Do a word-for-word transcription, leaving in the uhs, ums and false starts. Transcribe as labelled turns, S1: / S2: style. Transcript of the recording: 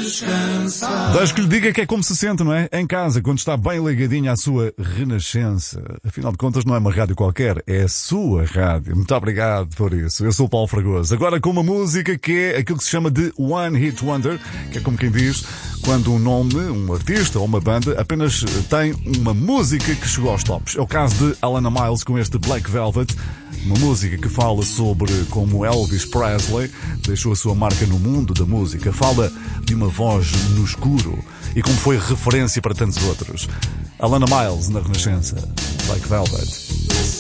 S1: Deixe que lhe diga que é como se sente, não é? Em casa, quando está bem ligadinha à sua Renascença. Afinal de contas, não é uma rádio qualquer, é a sua rádio. Muito obrigado por isso. Eu sou o Paulo Fragoso. Agora com uma música que é aquilo que se chama de One Hit Wonder, que é como quem diz, quando um nome, um artista ou uma banda apenas tem uma música que chegou aos tops. É o caso de Alana Miles com este Black Velvet, uma música que fala sobre como Elvis Presley deixou a sua marca no mundo da música. Fala de uma voz no escuro e como foi referência para tantos outros. Alana Miles na Renascença, Black Velvet.